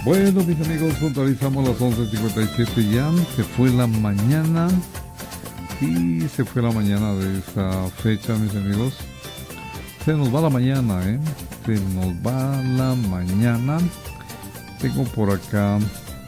Bueno, mis amigos, puntualizamos las 11:57 ya. Se fue la mañana. Y se fue la mañana de esta fecha, mis amigos. Se nos va la mañana, ¿eh? Se nos va la mañana. Tengo por acá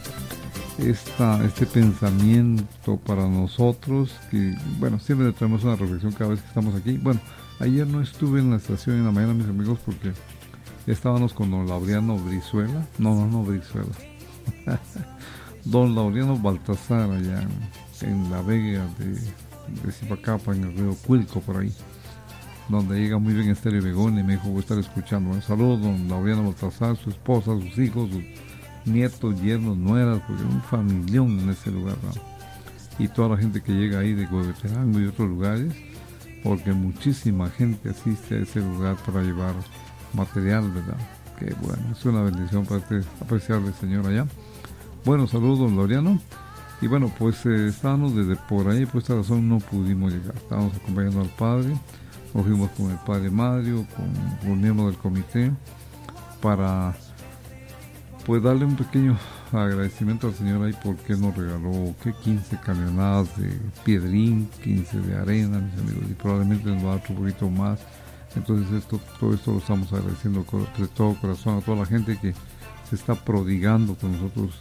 este pensamiento para nosotros, que, bueno, siempre traemos una reflexión cada vez que estamos aquí. Bueno, ayer no estuve en la estación en la mañana, mis amigos, porque estábamos con don Laureano Brizuela. No Brizuela. Don Laureano Baltasar, allá en la vega de Zipacapa, en el río Cuilco, por ahí, donde llega muy bien Estéreo Begón, y me dijo, voy a estar escuchando. Un saludo, don Laureano Baltasar, su esposa, sus hijos, sus nietos, yernos, nueras, porque es un familión en ese lugar, ¿no? Y toda la gente que llega ahí de Huehuetenango y otros lugares, porque muchísima gente asiste a ese lugar para llevar material, ¿verdad? Que bueno, es una bendición para apreciarle, señor, allá. Bueno, saludos, don Laureano. Y bueno, pues estábamos desde por ahí, por esta razón no pudimos llegar. Estábamos acompañando al padre, nos fuimos con el padre Mario, con los miembros del comité, para pues darle un pequeño agradecimiento al señor ahí, porque nos regaló 15 camionadas de piedrín, 15 de arena, mis amigos, y probablemente nos va a dar un poquito más. Entonces todo esto lo estamos agradeciendo de todo corazón a toda la gente que se está prodigando con nosotros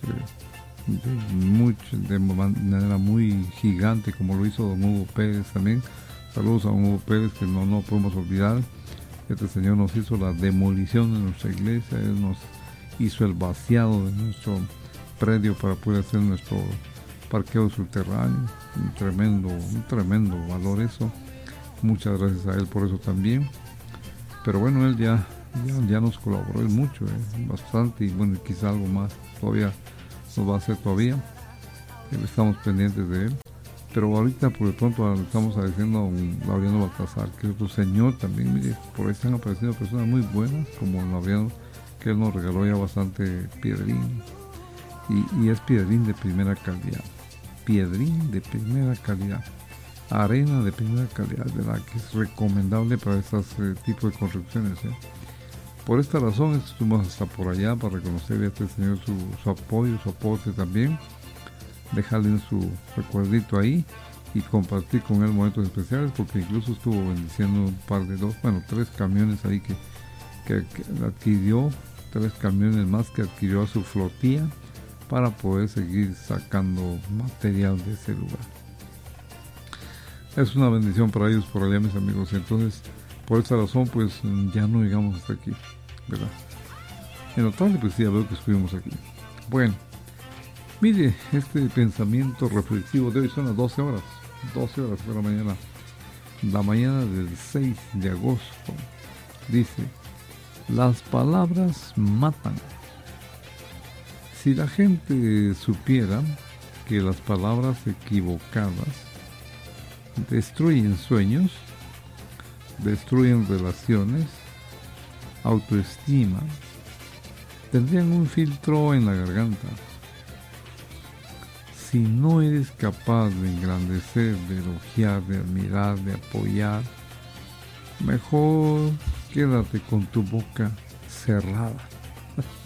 de manera muy gigante, como lo hizo don Hugo Pérez también. Saludos a don Hugo Pérez, que no podemos olvidar. Este señor nos hizo la demolición de nuestra iglesia, él nos hizo el vaciado de nuestro predio para poder hacer nuestro parqueo subterráneo. Un tremendo valor eso. Muchas gracias a él por eso también. Pero bueno, él ya nos colaboró mucho, bastante, y bueno, quizá algo más todavía nos va a hacer todavía. Estamos pendientes de él. Pero ahorita por de pronto le estamos agradeciendo a un Laureano Baltasar, que es otro señor también. Mire, por ahí están apareciendo personas muy buenas, como Laureano, que él nos regaló ya bastante piedrín. Y es piedrín de primera calidad. Piedrín de primera calidad. Arena de primera calidad, de la que es recomendable para estos tipos de construcciones. Por esta razón estuvimos hasta por allá para reconocerle a este señor su apoyo, su aporte también, dejarle su recuerdito ahí y compartir con él momentos especiales, porque incluso estuvo bendiciendo tres camiones ahí que adquirió, 3 camiones más que adquirió a su flotilla para poder seguir sacando material de ese lugar. Es una bendición para ellos por allá, mis amigos. Entonces, por esta razón, pues ya no llegamos hasta aquí, ¿verdad? En la tarde, pues ya veo que estuvimos aquí. Bueno, mire, este pensamiento reflexivo de hoy son las 12 horas de la mañana. La mañana del 6 de agosto. Dice, las palabras matan. Si la gente supiera que las palabras equivocadas destruyen sueños, destruyen relaciones, autoestima, tendrían un filtro en la garganta. Si no eres capaz de engrandecer, de elogiar, de admirar, de apoyar, mejor quédate con tu boca cerrada.